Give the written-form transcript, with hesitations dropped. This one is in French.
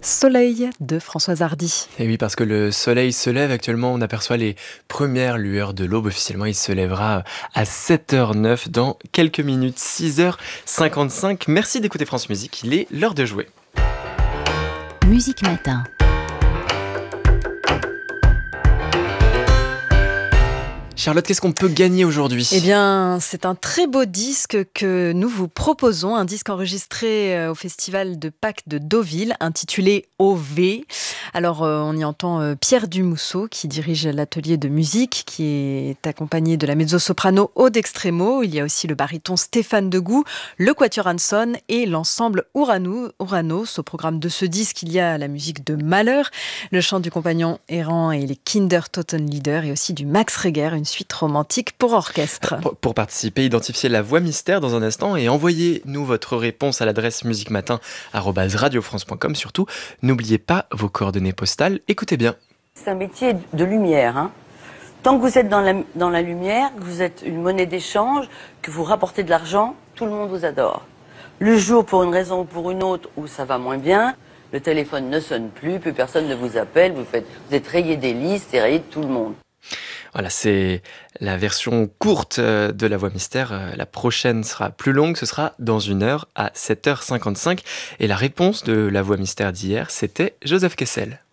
Soleil de Françoise Hardy. Et oui, parce que le soleil se lève actuellement, on aperçoit les premières lueurs de l'aube. Officiellement, il se lèvera à 7h09 dans quelques minutes, 6h55. Merci d'écouter France Musique, il est l'heure de jouer. Musique Matin. Charlotte, qu'est-ce qu'on peut gagner aujourd'hui ? Eh bien, c'est un très beau disque que nous vous proposons, un disque enregistré au Festival de Pâques de Deauville, intitulé OV. Alors, on y entend Pierre Dumousseau, qui dirige l'atelier de musique, qui est accompagné de la mezzo-soprano Aude Extremo. Il y a aussi le baryton Stéphane Degout, le quatuor Hanson et l'ensemble Uranos. Au programme de ce disque, il y a la musique de Mahler, le chant du compagnon errant et les Kinder Totenlieder, et aussi du Max Reger, une suite romantique pour orchestre. Pour participer, identifiez la voix mystère dans un instant et envoyez-nous votre réponse à l'adresse musiquematin@radiofrance.com. Surtout, n'oubliez pas vos coordonnées postales. Écoutez bien. C'est un métier de lumière. Hein. Tant que vous êtes dans la lumière, que vous êtes une monnaie d'échange, que vous rapportez de l'argent, tout le monde vous adore. Le jour, pour une raison ou pour une autre, où ça va moins bien, le téléphone ne sonne plus personne ne vous appelle, vous êtes rayé des listes et rayé de tout le monde. Voilà, c'est la version courte de la voix mystère. La prochaine sera plus longue, ce sera dans 1 heure à 7h55. Et la réponse de la voix mystère d'hier, c'était Joseph Kessel.